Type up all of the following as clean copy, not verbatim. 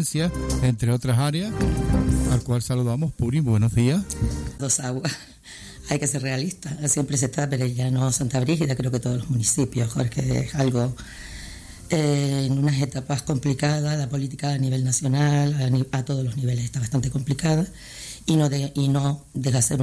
ciencias, entre otras áreas, al cual saludamos. Puri, buenos días. Dos aguas. Hay que ser realista. Siempre se está Perellano, Santa Brígida, creo que todos los municipios, Jorge, es algo en unas etapas complicadas. La política a nivel nacional, a todos los niveles, está bastante complicada y no deja ser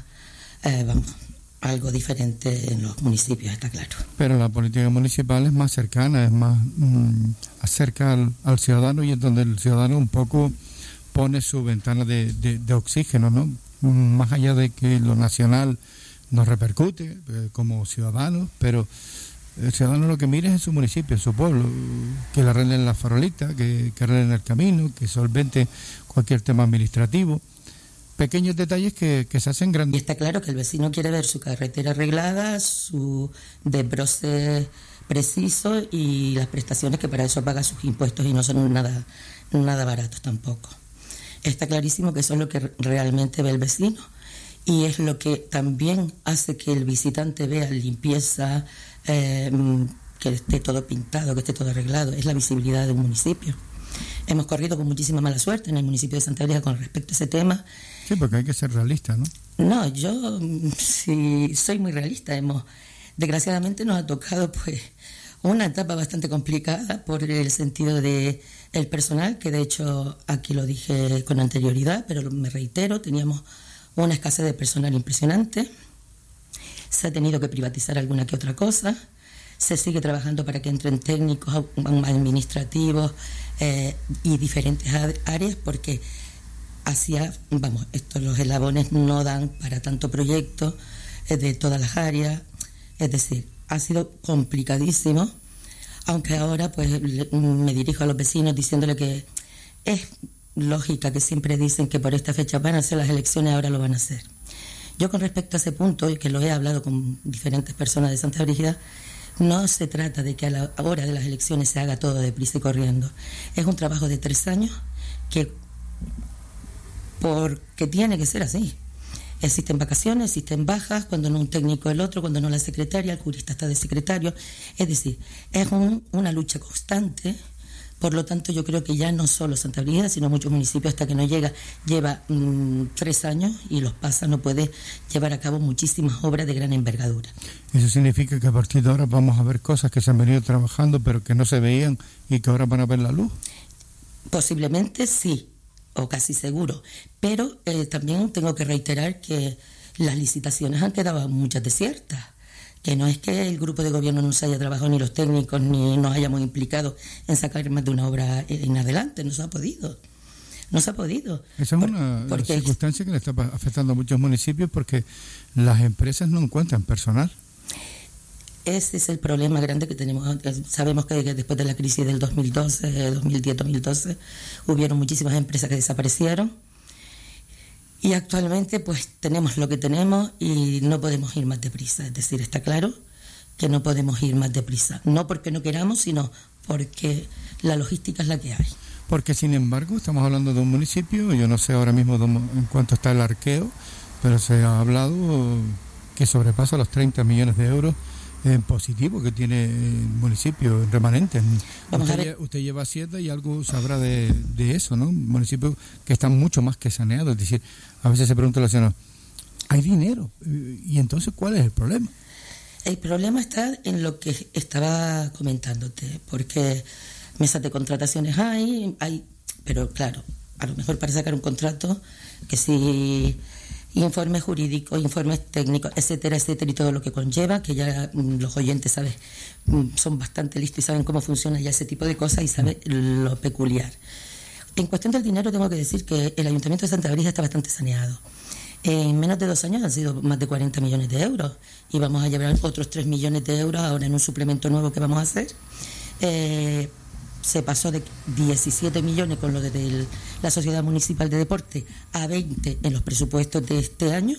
algo diferente en los municipios, está claro. Pero la política municipal es más cercana, es más acerca al ciudadano, y es donde el ciudadano un poco pone su ventana de oxígeno, ¿no? Más allá de que lo nacional nos repercute como ciudadanos, pero el ciudadano lo que mira es en su municipio, en su pueblo, que le arreglen la farolita, que arreglen el camino, que solvente cualquier tema administrativo. Pequeños detalles que se hacen grandes. Y está claro que el vecino quiere ver su carretera arreglada, su desbroce preciso y las prestaciones que para eso paga sus impuestos, y no son nada baratos tampoco. Está clarísimo que eso es lo que realmente ve el vecino, y es lo que también hace que el visitante vea limpieza, que esté todo pintado, que esté todo arreglado. Es la visibilidad de un municipio. Hemos corrido con muchísima mala suerte en el municipio de Santa Brígida con respecto a ese tema. Sí, porque hay que ser realista, ¿no? No, yo sí soy muy realista. Desgraciadamente nos ha tocado pues una etapa bastante complicada por el sentido de el personal, que de hecho aquí lo dije con anterioridad, pero me reitero, teníamos una escasez de personal impresionante. Se ha tenido que privatizar alguna que otra cosa. Se sigue trabajando para que entren técnicos administrativos y diferentes áreas, porque los eslabones no dan para tanto proyecto de todas las áreas. Es decir, ha sido complicadísimo, aunque ahora pues me dirijo a los vecinos diciéndole que es lógica, que siempre dicen que por esta fecha van a ser las elecciones, ahora lo van a hacer. Yo con respecto a ese punto, y que lo he hablado con diferentes personas de Santa Brígida, no se trata de que a la hora de las elecciones se haga todo deprisa y corriendo. Es un trabajo de 3 años porque tiene que ser así. Existen vacaciones, existen bajas, cuando no un técnico el otro, cuando no la secretaria, el jurista está de secretario. Es decir, es una lucha constante. Por lo tanto, yo creo que ya no solo Santa Brígida, sino muchos municipios, hasta que no lleva 3 años y los pasa, no puede llevar a cabo muchísimas obras de gran envergadura. Eso significa que a partir de ahora vamos a ver cosas que se han venido trabajando pero que no se veían y que ahora van a ver la luz. Posiblemente sí, o casi seguro, pero también tengo que reiterar que las licitaciones han quedado muchas desiertas, que no es que el grupo de gobierno no se haya trabajado, ni los técnicos, ni nos hayamos implicado en sacar más de una obra en adelante. No se ha podido. Esa es una circunstancia que le está afectando a muchos municipios, porque las empresas no encuentran personal. Ese es el problema grande que tenemos. Sabemos que después de la crisis del 2010-2012, hubieron muchísimas empresas que desaparecieron. Y actualmente pues tenemos lo que tenemos y no podemos ir más deprisa. Es decir, está claro que no podemos ir más deprisa. No porque no queramos, sino porque la logística es la que hay. Porque sin embargo estamos hablando de un municipio, yo no sé ahora mismo en cuánto está el arqueo, pero se ha hablado que sobrepasa los 30 millones de euros en positivo que tiene el municipio remanente. Usted lleva Hacienda y algo sabrá de eso, ¿no? Municipios que están mucho más que saneados. Es decir, a veces se pregunta a la ciudadana, ¿hay dinero? ¿Y entonces cuál es el problema? El problema está en lo que estaba comentándote, porque mesas de contrataciones hay, pero claro, a lo mejor para sacar un contrato, que sí, informes jurídicos, informes técnicos, etcétera, etcétera, y todo lo que conlleva, que ya los oyentes, ¿sabes?, son bastante listos y saben cómo funciona ya ese tipo de cosas y saben lo peculiar. En cuestión del dinero, tengo que decir que el Ayuntamiento de Santa Brígida está bastante saneado. En menos de 2 años han sido más de 40 millones de euros y vamos a llevar otros 3 millones de euros ahora en un suplemento nuevo que vamos a hacer. Se pasó de 17 millones con lo de la Sociedad Municipal de Deporte a 20 en los presupuestos de este año,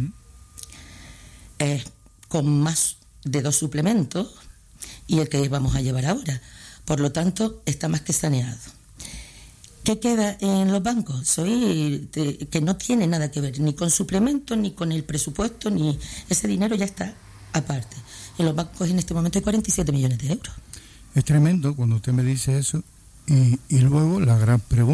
con más de 2 suplementos y el que vamos a llevar ahora. Por lo tanto, está más que saneado. ¿Qué queda en los bancos? Que no tiene nada que ver ni con suplementos, ni con el presupuesto, ni ese dinero ya está aparte. En los bancos en este momento hay 47 millones de euros. Es tremendo cuando usted me dice eso y luego la gran pregunta.